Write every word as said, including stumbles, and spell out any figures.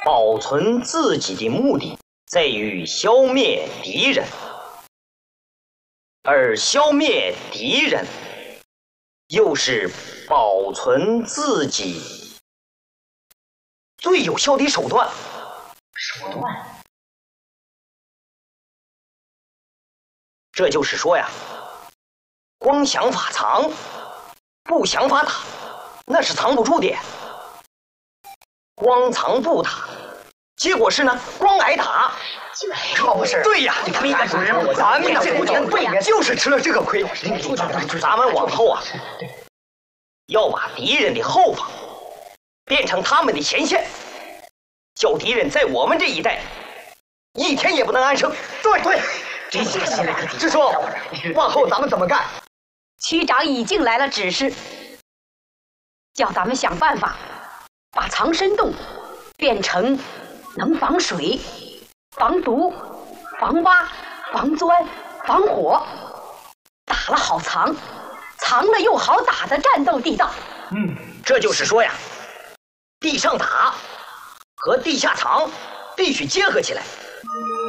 保存自己的目的在于消灭敌人，而消灭敌人又是保存自己最有效的手段。 手段？ 这就是说呀，光想法藏，不想法打，那是藏不住的。光藏不打，结果是呢，光挨打。 可不是？ 对呀， 你看主任， 咱们这五年对呀，就是吃了这个亏。咱们往后啊，要把敌人的后方变成他们的前线，叫敌人在我们这一带一天也不能安生。对对。 这下心里可支书，往后咱们怎么干？ 区长已经来了指示，叫咱们想办法把藏身洞变成能防水、防毒、防挖、防钻、防火，打了好藏，藏了又好打的战斗地道。 嗯，这就是说呀，地上打和地下藏必须结合起来。